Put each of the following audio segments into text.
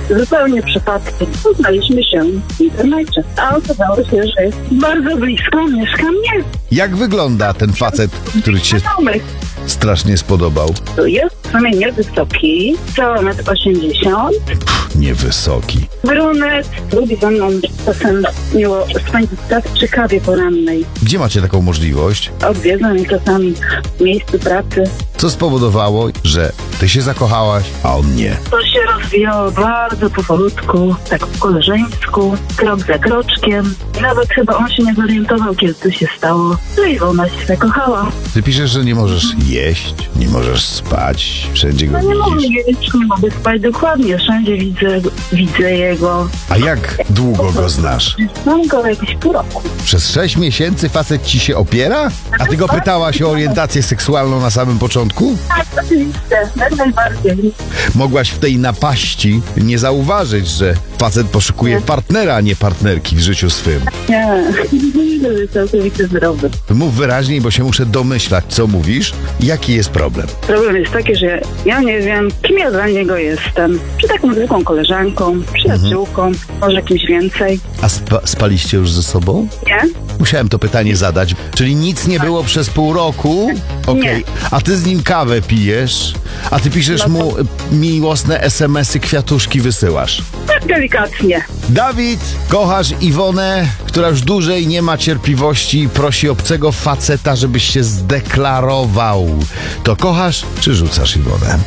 Zupełnie przypadkiem poznaliśmy się w internecie. A okazało się, że jest bardzo blisko, mieszka mnie. Jak wygląda ten facet, który ci się strasznie spodobał? Jest w sumie niewysoki, cały 1,80 m. Niewysoki. Brunet, lubi ze mną czasem miło spędzić czas przy kawie porannej. Gdzie macie taką możliwość? Odwiedza mnie czasami w miejscu pracy. Co spowodowało, że ty się zakochałaś, a on nie? To się rozwijało bardzo powolutku, tak po koleżeńsku, krok za kroczkiem. Nawet chyba on się nie zorientował, kiedy to się stało. No i ona się zakochała. Ty piszesz, że nie możesz jeść, nie możesz spać, wszędzie go No nie mogę widzisz. jeść, nie mogę spać dokładnie. Wszędzie widzę jego. A jak długo go znasz? Znam go jakieś pół roku. Przez 6 miesięcy facet ci się opiera? A ty go pytałaś o orientację seksualną na samym początku? Tak, oczywiście, jak najbardziej. Mogłaś w tej napaści nie zauważyć, że facet poszukuje partnera, a nie partnerki w życiu swym. Nie, to jest całkowicie zdrowy. Mów wyraźniej, bo się muszę domyślać, co mówisz i jaki jest problem. Problem jest taki, że ja nie wiem, kim ja dla niego jestem. Czy taką zwykłą koleżanką, przyjaciółką, może kimś więcej. A spaliście już ze sobą? Nie? Musiałem to pytanie zadać. Czyli nic nie było przez pół roku? Okej. Nie. A ty z nim kawę pijesz? A ty piszesz mu miłosne SMS-y, kwiatuszki wysyłasz? Tak delikatnie. Dawid, kochasz Iwonę, która już dłużej nie ma cierpliwości i prosi obcego faceta, żebyś się zdeklarował. To kochasz, czy rzucasz Iwonę?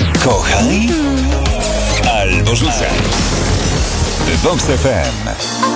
Kochaj albo rzucaj. Vox FM.